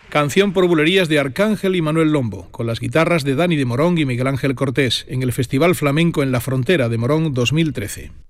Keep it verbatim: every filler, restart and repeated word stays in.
Canción por bulerías de Arcángel y Manuel Lombo, con las guitarras de Dani de Morón y Miguel Ángel Cortés, en el Festival Flamenco en la Frontera de Morón dos mil trece.